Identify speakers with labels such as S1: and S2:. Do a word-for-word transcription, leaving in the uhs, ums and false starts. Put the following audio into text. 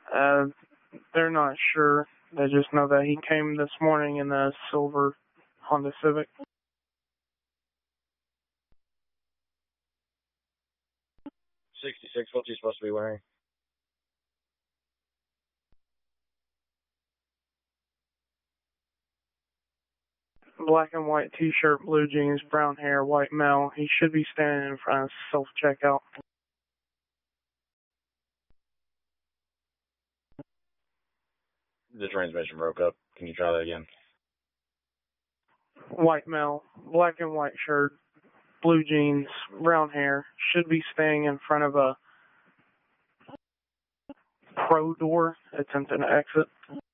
S1: Uh, they're not sure. They just know that he came this morning in a silver Honda Civic.
S2: sixty-six, what's he supposed to be wearing?
S1: Black and white t-shirt, blue jeans, brown hair, white male. He should be standing in front of self-checkout.
S2: The transmission broke up. Can you try that again?
S1: White male, black and white shirt, blue jeans, brown hair. Should be staying in front of a pro door, attempting to exit.